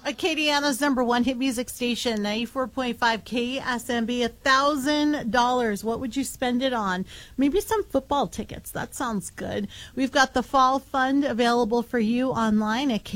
Acadiana's number one hit music station, 94.5 KSMB. $1,000. What would you spend it on? Maybe some football tickets. That sounds good. We've got the Fall Fund available for you online at